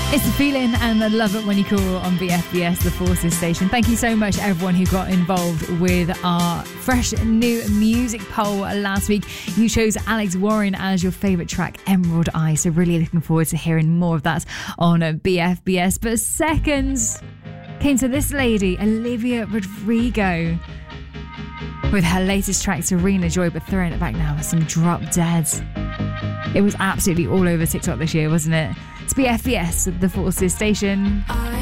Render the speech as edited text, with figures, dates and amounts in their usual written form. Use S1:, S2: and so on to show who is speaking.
S1: It's the feeling, and I love it when you call on BFBS, the Forces station. Thank you so much, everyone who got involved with our fresh new music poll last week. You chose Alex Warren as your favourite track, Emerald Eye. So really looking forward to hearing more of that on BFBS. But seconds came to this lady, Olivia Rodrigo, with her latest track, Serena Joy, but throwing it back now with some Drop Dead. It was absolutely all over TikTok this year, wasn't it? It's BFBS, the Forces station.